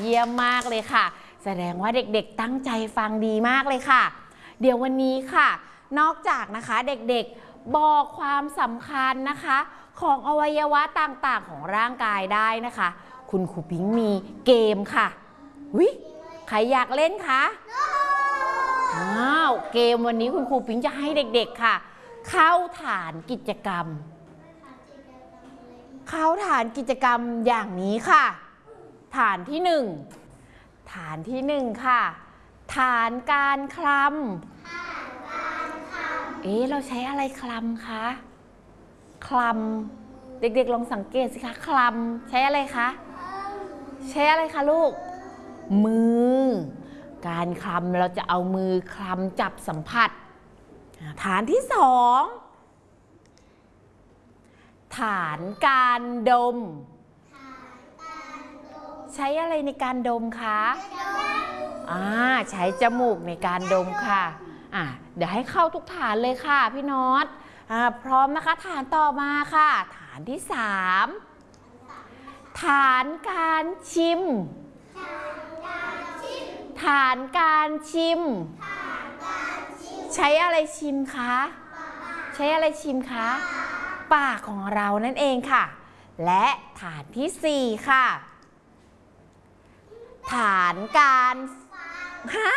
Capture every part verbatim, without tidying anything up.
ยี่ยมมากเลยค่ะแสดงว่าเด็กๆตั้งใจฟังดีมากเลยค่ะเดี๋ยววันนี้ค่ะนอกจากนะคะเด็กๆบอกความสำคัญนะคะของอวัยวะต่างๆของร่างกายได้นะคะคุณครูพิงค์มีเกมค่ะวิใครอยากเล่นคะอ้าวเกมวันนี้คุณครูพิงค์จะให้เด็กๆค่ะเข้าฐานกิจกรรมเข้าฐานกิจกรรมอย่างนี้ค่ะฐานที่หนึ่งฐานที่หนึ่งค่ะฐานการคลำเอ๊ะเราใช้อะไรคลำคะคลำเด็กๆลองสังเกตสิคะคลำใช้อะไรคะใช้อะไรคะลูกมือการคลำเราจะเอามือคลำจับสัมผัสฐานที่สองฐานการดมใช้อะไรในการดมคะอ่าใช้จมูกในการดมค่ะอ่าเดี๋ยวให้เข้าทุกฐานเลยค่ะพี่น็อตอ่าพร้อมนะคะฐานต่อมาค่ะฐานที่สามฐานการชิมฐานการชิมใช้อะไรชิมคะใช้อะไรชิมคะปากของเรานั่นเองค่ะและฐานที่สี่ค่ะฐานการฮะ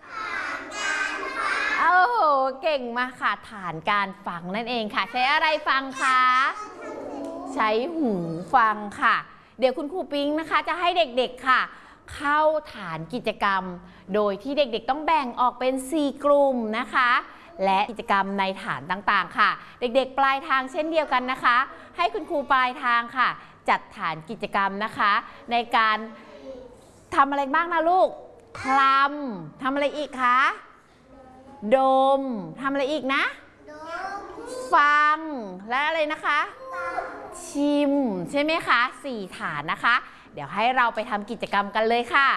โอ้โหเก่งมากค่ะฐานการฟังนั่นเองค่ะใช้อะไรฟังคะใช้หูฟังค่ะเดี๋ยวคุณครูปิ๊งนะคะจะให้เด็กๆค่ะเข้าฐานกิจกรรมโดยที่เด็กๆต้องแบ่งออกเป็นสี่กลุ่มนะคะและกิจกรรมในฐานต่างๆค่ะเด็กๆปลายทางเช่นเดียวกันนะคะให้คุณครูปลายทางค่ะจัดฐานกิจกรรมนะคะในการทำอะไรบ้างนะลูกคลำทำอะไรอีกคะดมทำอะไรอีกนะฟังและอะไรนะคะชิมใช่ไหมคะสี่ฐานนะคะเดี๋ยวให้เราไปทำกิจกรรมกันเลยค่ะ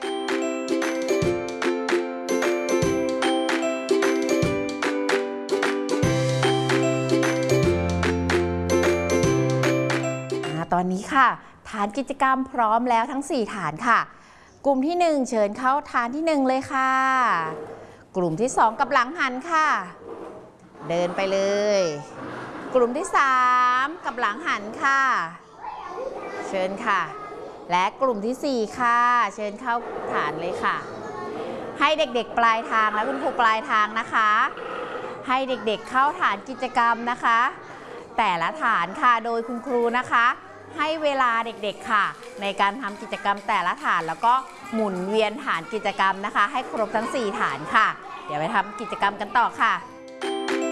ตอนนี้ค่ะฐานกิจกรรมพร้อมแล้วทั้งสี่ฐานค่ะกลุ่มที่หนึ่งเชิญเข้าฐานที่หนึ่งเลยค่ะกลุ่มที่สองกับหลังหันค่ะเดินไปเลยกลุ่มที่สามกับหลังหันค่ะเชิญค่ะและกลุ่มที่สี่ค่ะเชิญเข้าฐานเลยค่ะให้เด็กๆปลายทางและคุณครูปลายทางนะคะให้เด็กๆเข้าฐานกิจกรรมนะคะแต่ละฐานค่ะโดยคุณครูนะคะให้เวลาเด็กๆค่ะในการทำกิจกรรมแต่ละฐานแล้วก็หมุนเวียนฐานกิจกรรมนะคะให้ครบทั้งสี่ฐานค่ะเดี๋ยวไปทำกิจกรรมกันต่อค่ะ